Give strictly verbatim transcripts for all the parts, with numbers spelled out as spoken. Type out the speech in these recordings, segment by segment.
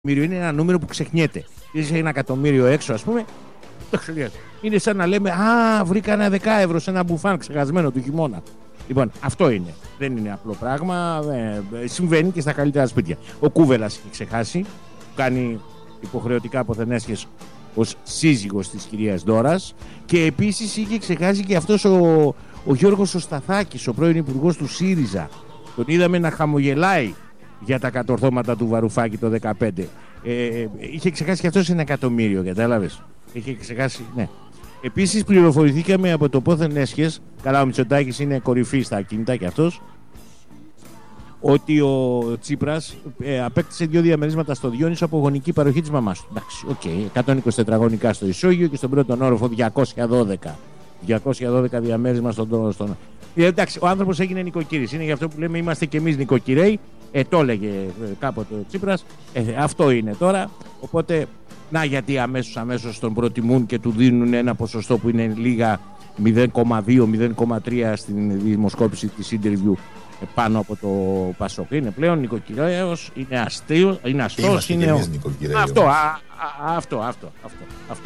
Είναι ένα νούμερο που ξεχνιέται. Είσαι ένα εκατομμύριο έξω, ας πούμε, το ξεχνιέται. Είναι σαν να λέμε, α, βρήκα ένα δέκα ευρώ σε ένα μπουφάν ξεχασμένο του χειμώνα. Λοιπόν, αυτό είναι. Δεν είναι απλό πράγμα. Ε, συμβαίνει και στα καλύτερα σπίτια. Ο Κούβελας έχει ξεχάσει, που κάνει υποχρεωτικά αποθενέσχες ως σύζυγος της κυρίας Ντόρας, και επίσης είχε ξεχάσει και αυτός ο, ο Γιώργος ο Σταθάκης, ο πρώην υπουργός του ΣΥΡΙΖΑ. Τον είδαμε να χαμογελάει για τα κατορθώματα του Βαρουφάκη το δεκαπέντε. Ε, είχε ξεχάσει και αυτός ένα εκατομμύριο, κατάλαβες. Είχε ξεχάσει, ναι. Επίσης πληροφορηθήκαμε από το πόθεν έσχες, καλά ο Μητσοτάκης είναι κορυφή στα ακίνητα και αυτός, ότι ο Τσίπρας ε, απέκτησε δύο διαμερίσματα στο Διόνυσο από γονική παροχή της μαμάς του. Εντάξει, οκ, okay, εκατόν είκοσι τετραγωνικά στο Ισόγειο και στον πρώτον όροφο διακόσια δώδεκα. διακόσια δώδεκα διαμέρισμα στον... στον... Ε, εντάξει, ο άνθρωπος έγινε νοικοκύρης. Είναι γι' αυτό που λέμε είμαστε κι εμείς νοικοκυρέοι. Ε, το έλεγε κάποτε ο Τσίπρας. Ε, αυτό είναι τώρα. Οπότε, να γιατί αμέσως αμέσως τον προτιμούν και του δίνουν ένα ποσοστό που είναι λίγα μηδέν κόμμα δύο με μηδέν κόμμα τρία στην δημοσκόπηση της interview πάνω από το Πασόκ. Είναι πλέον νοικοκυρέος, είναι αστείο, είναι αστός, είναι... Ο... Αυτό, α, α, αυτό, αυτό, αυτό, αυτό.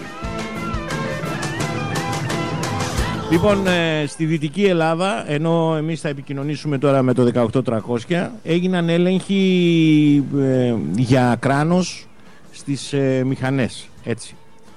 Λοιπόν, ε, στη Δυτική Ελλάδα, ενώ εμείς θα επικοινωνήσουμε τώρα με το δεκαοκτώ τριακόσια, έγιναν έλεγχοι ε, για κράνος στις ε, μηχανές, έτσι.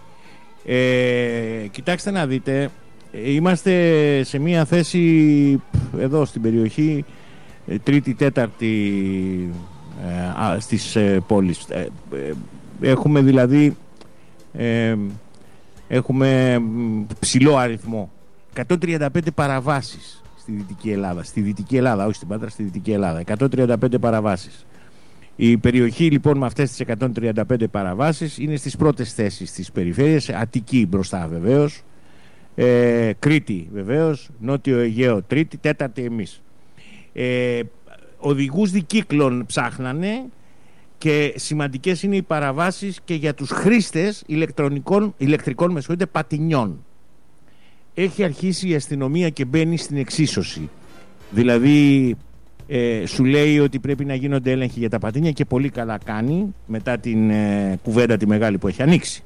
Ε, κοιτάξτε να δείτε, είμαστε σε μια θέση εδώ στην περιοχή τρίτη, τέταρτη ε, στις ε, πόλεις. Ε, ε, έχουμε δηλαδή ε, έχουμε ψηλό αριθμό. εκατόν τριάντα πέντε παραβάσεις στη Δυτική Ελλάδα. Στη Δυτική Ελλάδα, όχι στην Πάτρα, στη Δυτική Ελλάδα. εκατόν τριάντα πέντε παραβάσεις. Η περιοχή λοιπόν με αυτές τις εκατόν τριάντα πέντε παραβάσεις είναι στις πρώτες θέσεις της περιφέρειας. Αττική μπροστά βεβαίως. Ε, Κρήτη βεβαίως. Νότιο Αιγαίο τρίτη. Τέταρτη εμείς. Ε, οδηγούς δικύκλων ψάχνανε και σημαντικές είναι οι παραβάσεις και για τους χρήστες ηλεκτρονικών, ηλεκτρικών με συγχωρείτε, πατινιών. Έχει αρχίσει η αστυνομία και μπαίνει στην εξίσωση. Δηλαδή ε, σου λέει ότι πρέπει να γίνονται έλεγχοι για τα πατίνια και πολύ καλά κάνει μετά την ε, κουβέντα τη μεγάλη που έχει ανοίξει.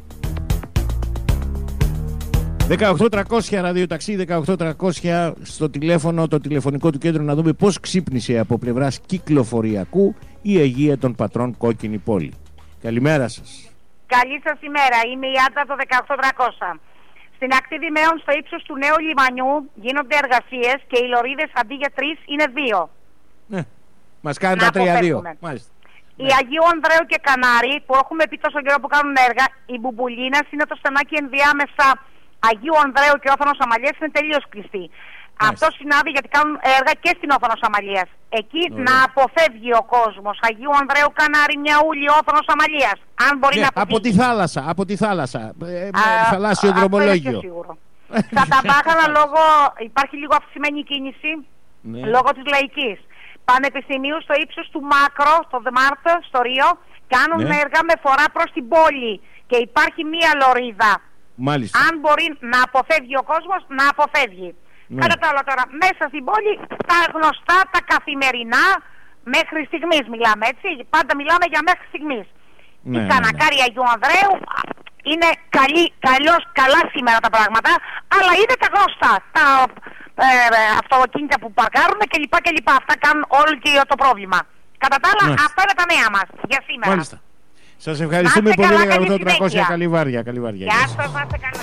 δεκαοκτώ τριακόσια ραδιοταξί, δεκαοκτώ τριακόσια στο τηλέφωνο, το τηλεφωνικό του κέντρο, να δούμε πώς ξύπνησε από πλευράς κυκλοφοριακού η Αιγεία των Πατρών Κόκκινη Πόλη. Καλημέρα σας. Καλή σας ημέρα, είμαι η Άντα το δεκαοκτώ τριακόσια. Στην ακτή Δημαίων στο ύψος του νέου λιμανιού γίνονται εργασίες και οι λωρίδες αντί για τρεις είναι δύο. Ναι, μας κάνουν τα τρία δύο. Μάλιστα. Η ναι. Αγίου Ανδρέου και Κανάρη που έχουμε πει τόσο καιρό που κάνουν έργα, η Μπουμπουλίνας είναι το στενάκι ενδιάμεσα Αγίου Ανδρέου και Όφανος Αμαλίας, είναι τελείως κλειστή. Αυτό συνάδει γιατί κάνουν έργα και στην Όφανος Αμαλίας. Εκεί Ωραία. Να αποφεύγει ο κόσμος. Αγίου Ανδρέου, Κανάρη, Μιαούλη, Όφανος Αμαλίας. Αν μπορεί ναι, να αποφύγει. Από τη θάλασσα, από τη θάλασσα. Ε, Α, θαλάσσιο δρομολόγιο. Στα Ταμπάχανα λόγω, υπάρχει λίγο αυξημένη κίνηση ναι. λόγω της λαϊκής. Πανεπιστημίου στο ύψος του Μάκρο, στο ΔΜΑΡΤ, στο Ρίο, κάνουν ναι. έργα με φορά προς την πόλη. Και υπάρχει μία λωρίδα. Μάλιστα. Αν μπορεί να αποφεύγει ο κόσμος, να αποφεύγει. Ναι. Κατά τα άλλα τώρα, μέσα στην πόλη, τα γνωστά, τα καθημερινά, μέχρι στιγμής μιλάμε, έτσι. Πάντα μιλάμε για μέχρι στιγμής. Ναι, η Κανακάρη ναι, ναι. Αγίου Ανδρέου είναι καλή, καλώς, καλά σήμερα τα πράγματα, αλλά είναι τα γνωστά. Τα ε, ε, αυτοκίνητα που παρκάρουν κλπ. κλπ. Αυτά κάνουν όλο και το πρόβλημα. Κατά τα άλλα, ναι. αυτά είναι τα νέα μας για σήμερα. Μάλιστα. Σας ευχαριστούμε πολύ, δεκαοκτώ τριακόσια. Καλή βάρια, καλή βάρια. Γεια σας, να είστε καλά.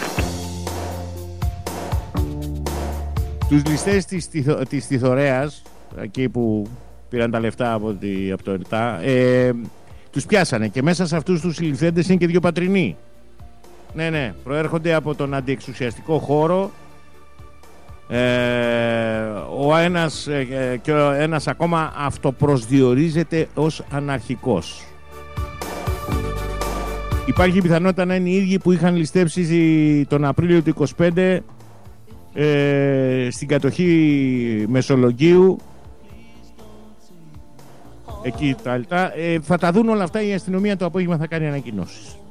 Τους ληστές της, της Θηθωρέας, εκεί που πήραν τα λεφτά από, τη, από το ΕΡΤΑ, ε, τους πιάσανε και μέσα σε αυτούς τους συλληφθέντες είναι και δύο πατρινοί. Ναι, ναι, προέρχονται από τον αντιεξουσιαστικό χώρο. Ε, ο ένας ε, και ο ένας ακόμα αυτοπροσδιορίζεται ως αναρχικός. Υπάρχει πιθανότητα να είναι οι ίδιοι που είχαν ληστέψει τον Απρίλιο του είκοσι πέντε ε, στην κατοχή Μεσολογγίου. Εκεί τα αλτά. Ε, θα τα δουν όλα αυτά, η αστυνομία το απόγευμα θα κάνει ανακοινώσεις.